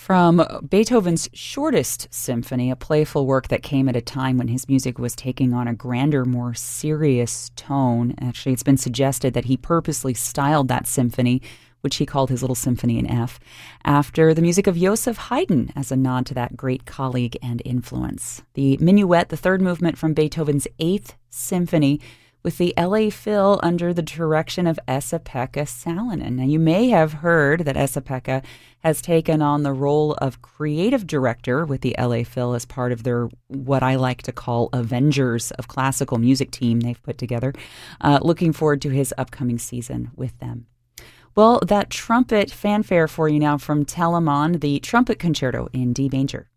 From Beethoven's shortest symphony, a playful work that came at a time when his music was taking on a grander, more serious tone. Actually, it's been suggested that he purposely styled that symphony, which he called his Little Symphony in F, after the music of Joseph Haydn as a nod to that great colleague and influence. The Minuet, the third movement from Beethoven's Eighth Symphony, with the LA Phil under the direction of Esa-Pekka Salonen. Now, you may have heard that Esa-Pekka has taken on the role of creative director with the LA Phil as part of their, what I like to call, Avengers of Classical Music team they've put together. Looking forward to his upcoming season with them. Well, that trumpet fanfare for you now from Telemann, the Trumpet Concerto in D major.